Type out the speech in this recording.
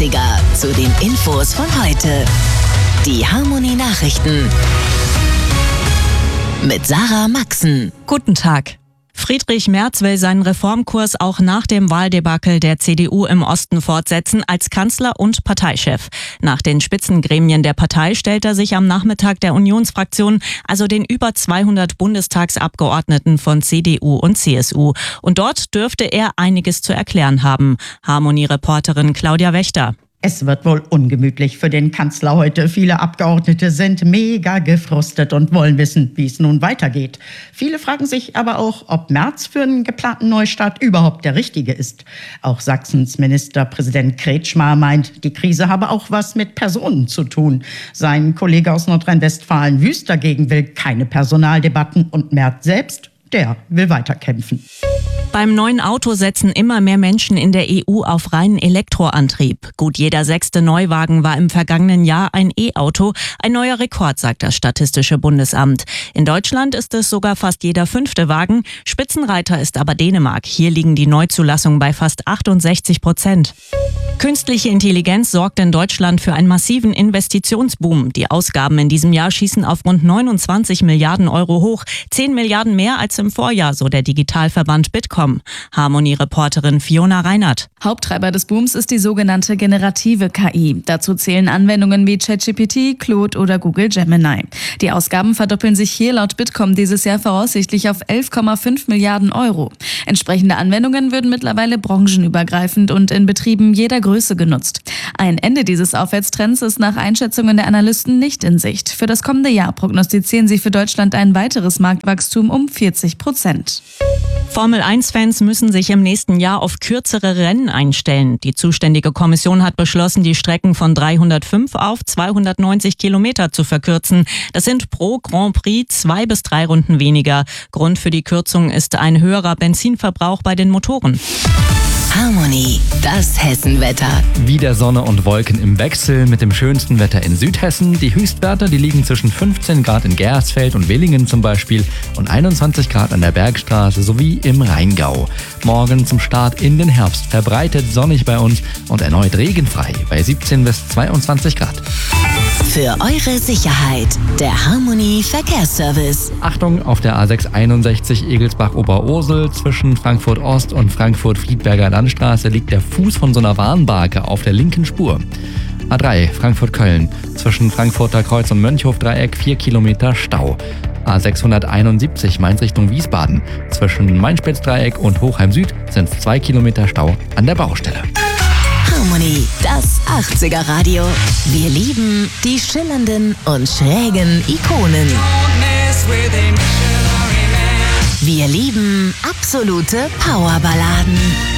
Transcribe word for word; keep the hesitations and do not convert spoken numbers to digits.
achtziger zu den Infos von heute. Die Harmony Nachrichten mit Sarah Maxen. Guten Tag. Friedrich Merz will seinen Reformkurs auch nach dem Wahldebakel der C D U im Osten fortsetzen als Kanzler und Parteichef. Nach den Spitzengremien der Partei stellt er sich am Nachmittag der Unionsfraktion, also den über zweihundert Bundestagsabgeordneten von C D U und C S U. Und dort dürfte er einiges zu erklären haben. Harmony-Reporterin Claudia Wächter. Es wird wohl ungemütlich für den Kanzler heute. Viele Abgeordnete sind mega gefrustet und wollen wissen, wie es nun weitergeht. Viele fragen sich aber auch, ob Merz für einen geplanten Neustart überhaupt der Richtige ist. Auch Sachsens Ministerpräsident Kretschmer meint, die Krise habe auch was mit Personen zu tun. Sein Kollege aus Nordrhein-Westfalen Wüst dagegen will keine Personaldebatten und Merz selbst, der will weiterkämpfen. Beim neuen Auto setzen immer mehr Menschen in der E U auf reinen Elektroantrieb. Gut jeder sechste Neuwagen war im vergangenen Jahr ein E-Auto. Ein neuer Rekord, sagt das Statistische Bundesamt. In Deutschland ist es sogar fast jeder fünfte Wagen. Spitzenreiter ist aber Dänemark. Hier liegen die Neuzulassungen bei fast achtundsechzig Prozent. Künstliche Intelligenz sorgt in Deutschland für einen massiven Investitionsboom. Die Ausgaben in diesem Jahr schießen auf rund neunundzwanzig Milliarden Euro hoch. zehn Milliarden mehr als im Vorjahr, so der Digitalverband Bitkom. Harmony-Reporterin Fiona Reinhardt. Haupttreiber des Booms ist die sogenannte generative K I. Dazu zählen Anwendungen wie ChatGPT, Claude oder Google Gemini. Die Ausgaben verdoppeln sich hier laut Bitkom dieses Jahr voraussichtlich auf elf Komma fünf Milliarden Euro. Entsprechende Anwendungen würden mittlerweile branchenübergreifend und in Betrieben jeder Größe genutzt. Ein Ende dieses Aufwärtstrends ist nach Einschätzungen der Analysten nicht in Sicht. Für das kommende Jahr prognostizieren sie für Deutschland ein weiteres Marktwachstum um vierzig Prozent. Formel eins Fans müssen sich im nächsten Jahr auf kürzere Rennen einstellen. Die zuständige Kommission hat beschlossen, die Strecken von dreihundertfünf auf zweihundertneunzig Kilometer zu verkürzen. Das sind pro Grand Prix zwei bis drei Runden weniger. Grund für die Kürzung ist ein höherer Benzinverbrauch bei den Motoren. Harmony, das Hessenwetter. Wieder Sonne und Wolken im Wechsel mit dem schönsten Wetter in Südhessen. Die Höchstwerte, die liegen zwischen fünfzehn Grad in Gersfeld und Willingen zum Beispiel und einundzwanzig Grad an der Bergstraße sowie im Rheingau. Morgen zum Start in den Herbst verbreitet sonnig bei uns und erneut regenfrei bei siebzehn bis zweiundzwanzig Grad. Für eure Sicherheit, der Harmony Verkehrsservice. Achtung, auf der A sechs einundsechzig Egelsbach-Oberursel zwischen Frankfurt Ost und Frankfurt-Friedberger Landstraße liegt der Fuß von so einer Warnbarke auf der linken Spur. A drei Frankfurt-Köln zwischen Frankfurter Kreuz und Mönchhof-Dreieck vier Kilometer Stau. A sechshunderteinundsiebzig Mainz Richtung Wiesbaden zwischen Main-Spitz-Dreieck und Hochheim Süd sind zwei Kilometer Stau an der Baustelle. Harmony, das achtziger Radio. Wir lieben die schillernden und schrägen Ikonen. Wir lieben absolute Powerballaden.